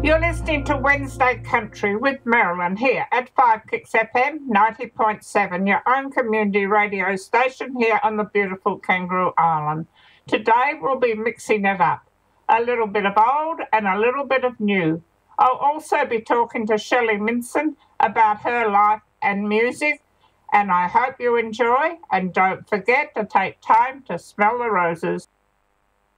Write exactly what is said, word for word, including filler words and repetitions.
You're listening to Wednesday Country with Marilyn here at five Kicks F M ninety point seven, your own community radio station here on the beautiful Kangaroo Island. Today we'll be mixing it up, a little bit of old and a little bit of new. I'll also be talking to Shelley Minson about her life and music, and I hope you enjoy, and don't forget to take time to smell the roses.